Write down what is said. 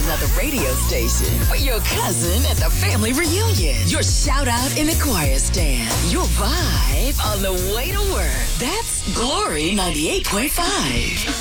another radio station for your cousin at the family reunion. Your shout out in the choir stand. Your vibe on the way to work. That's Glory 98.5.